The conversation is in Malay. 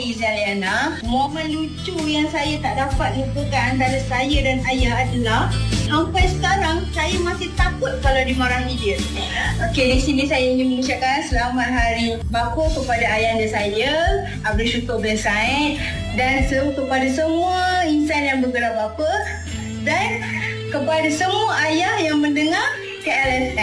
Zaliana. Momen lucu yang saya tak dapat lupakan antara saya dan ayah adalah sampai sekarang saya masih takut kalau dimarahi dia. Okey, di sini saya ingin mengucapkan selamat hari bapa kepada ayahanda saya, Abdul Syukur bin Said, dan kepada semua insan yang bergerak bapa dan kepada semua ayah yang mendengar KLFM.